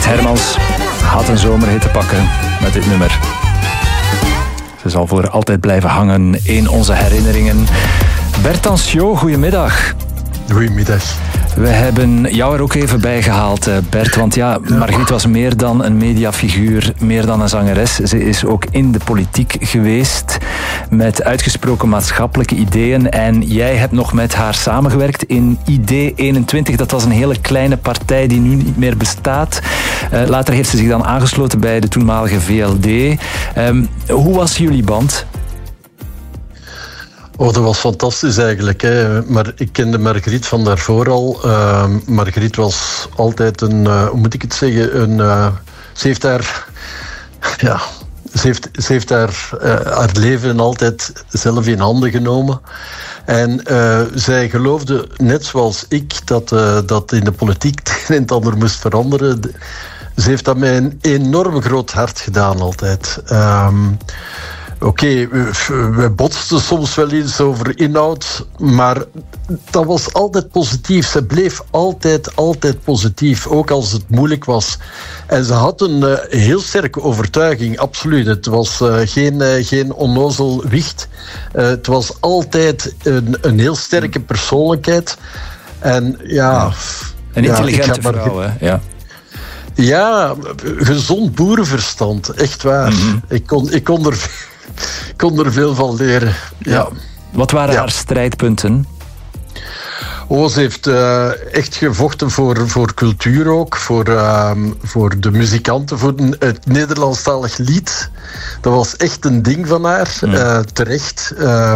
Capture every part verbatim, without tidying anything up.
Hermans had een zomerhit te pakken met dit nummer. Ze zal voor altijd blijven hangen in onze herinneringen. Bert Tansjo, goedemiddag. Goedemiddag. We hebben jou er ook even bij gehaald, Bert. Want ja, Margriet was meer dan een mediafiguur, meer dan een zangeres. Ze is ook in de politiek geweest met uitgesproken maatschappelijke ideeën. En jij hebt nog met haar samengewerkt in I D eenentwintig. Dat was een hele kleine partij die nu niet meer bestaat. Uh, later heeft ze zich dan aangesloten bij de toenmalige V L D. Um, hoe was jullie band? Oh, dat was fantastisch eigenlijk. Hè. Maar ik kende Margriet van daarvoor al. Uh, Margriet was altijd een, uh, hoe moet ik het zeggen, een, uh, ze heeft haar, ja, ze heeft, ze heeft haar, uh, haar leven altijd zelf in handen genomen. En uh, zij geloofde, net zoals ik, dat, uh, dat in de politiek het een en het ander moest veranderen. Ze heeft dat met een enorm groot hart gedaan altijd. Um, Oké, okay, we, we botsten soms wel eens over inhoud, maar dat was altijd positief. Ze bleef altijd, altijd positief, ook als het moeilijk was. En ze had een uh, heel sterke overtuiging, absoluut. Het was uh, geen, uh, geen onnozel wicht. Uh, het was altijd een, een heel sterke persoonlijkheid. En ja... Een intelligente ja, vrouw, hè? Ja. Ja, gezond boerenverstand, echt waar. Mm-hmm. Ik kon, ik kon er... Ik kon er veel van leren. Ja. Ja. Wat waren ja. haar strijdpunten? Oh, ze heeft uh, echt gevochten voor, voor cultuur ook. Voor, uh, voor de muzikanten. Voor een, het Nederlandstalig lied. Dat was echt een ding van haar. Mm. Uh, terecht. Uh,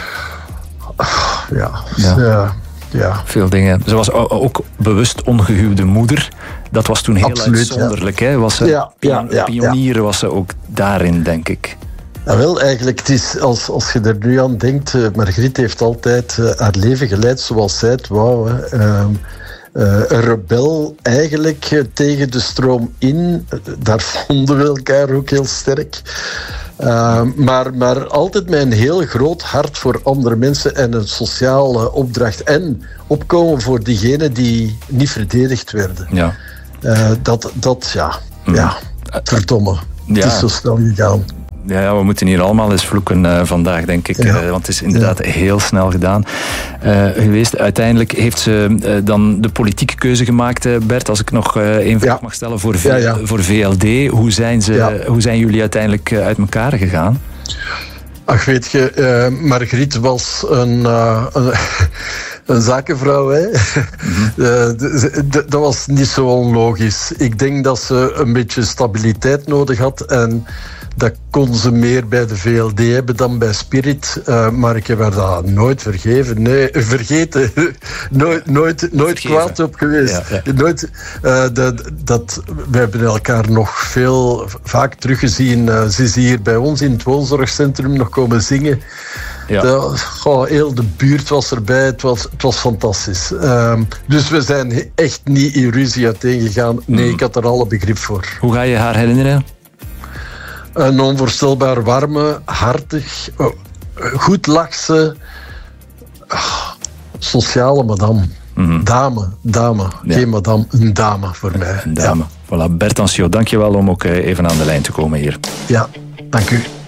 ja. Ja. Uh, ja. Veel dingen. Ze was ook bewust ongehuwde moeder. Dat was toen heel Absoluut, uitzonderlijk. Ja. Hè? Was ze ja, ja, ja, pionier ja. was ze ook daarin, denk ik. Ja, wel, eigenlijk, het is, als, als je er nu aan denkt, uh, Margriet heeft altijd uh, haar leven geleid zoals zij het wou. Hè. Uh, uh, een rebel eigenlijk uh, tegen de stroom in. Uh, daar vonden we elkaar ook heel sterk. Uh, maar, maar altijd met een heel groot hart voor andere mensen en een sociale opdracht. En opkomen voor diegenen die niet verdedigd werden. Ja. Uh, dat, dat, ja, mm. ja, verdomme. Ja. Het is zo snel gegaan. Ja, ja, we moeten hier allemaal eens vloeken uh, vandaag, denk ik. Ja. Uh, want het is inderdaad ja. heel snel gedaan uh, geweest. Uiteindelijk heeft ze uh, dan de politieke keuze gemaakt, uh, Bert. Als ik nog uh, één vraag ja. mag stellen voor, v- ja, ja. voor V L D. Hoe zijn, ze, ja. hoe zijn jullie uiteindelijk uh, uit elkaar gegaan? Ach, weet je, uh, Margriet was een... Uh, een Een zakenvrouw, hè. Mm-hmm. Uh, d- d- dat was niet zo onlogisch. Ik denk dat ze een beetje stabiliteit nodig had en dat kon ze meer bij de V L D hebben dan bij Spirit. Uh, maar ik heb haar dat nooit vergeven. Nee, vergeten. nooit nooit, nooit kwaad op geweest. Ja, ja. Nooit, uh, dat, dat, we hebben elkaar nog veel vaak teruggezien. Uh, ze is hier bij ons in het woonzorgcentrum nog komen zingen. Ja. De, oh, heel de buurt was erbij. Het was, het was fantastisch. Um, dus we zijn echt niet in ruzie uiteengegaan. Nee, mm. ik had er alle begrip voor. Hoe ga je haar herinneren? Een onvoorstelbaar warme, hartig, oh, goed lachse, oh, sociale madame. Mm-hmm. Dame, dame. Ja. Geen madame, een dame voor mij. Een dame. Ja. Voilà, Bert Tansjo, dank je wel om ook even aan de lijn te komen hier. Ja, dank u.